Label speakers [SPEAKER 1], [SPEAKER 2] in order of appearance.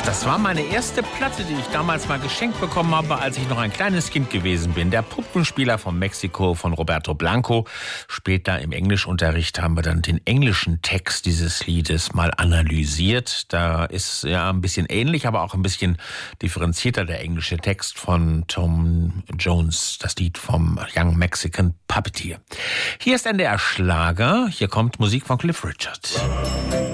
[SPEAKER 1] Das war meine erste Platte, die ich damals mal geschenkt bekommen habe, als ich noch ein kleines Kind gewesen bin. Der Puppenspieler von Mexiko von Roberto Blanco. Später im Englischunterricht haben wir dann den englischen Text dieses Liedes mal analysiert. Da ist ja ein bisschen ähnlich, aber auch ein bisschen differenzierter der englische Text von Tom Jones, das Lied vom Young Mexican Puppeteer. Hier ist NDR Schlager. Hier kommt Musik von Cliff Richard.